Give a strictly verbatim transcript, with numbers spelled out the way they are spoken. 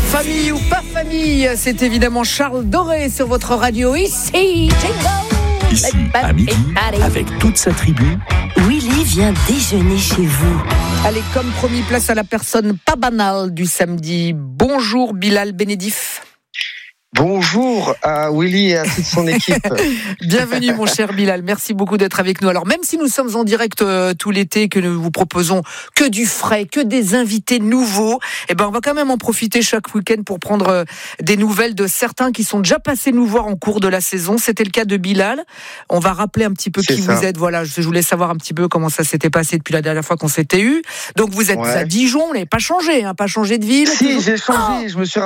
Famille ou pas famille, c'est évidemment Charles Doré sur votre radio ici. Ici, à midi, avec toute sa tribu, Willy vient déjeuner chez vous. Allez, comme promis, place à la personne pas banale du samedi. Bonjour Bilal Benedif. Bonjour à Willy et à toute son équipe. Bienvenue mon cher Bilal, merci beaucoup d'être avec nous. Alors même si nous sommes en direct euh, tout l'été, que nous vous proposons que du frais, que des invités nouveaux, eh ben on va quand même en profiter chaque week-end pour prendre euh, des nouvelles de certains qui sont déjà passés nous voir en cours de la saison. C'était le cas de Bilal. On va rappeler un petit peu C'est qui ça. vous êtes. Voilà, je voulais savoir un petit peu comment ça s'était passé depuis la dernière fois qu'on s'était eu. Donc vous êtes Ouais. à Dijon, vous n'avez pas changé, hein, pas changé de ville. Si, toujours- j'ai changé, je me suis